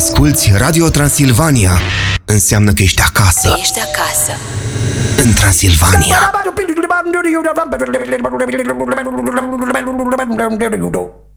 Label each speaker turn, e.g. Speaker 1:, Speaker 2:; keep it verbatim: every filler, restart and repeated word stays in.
Speaker 1: asculți Radio Transilvania, înseamnă că ești acasă.
Speaker 2: Ești acasă.
Speaker 1: În Transilvania.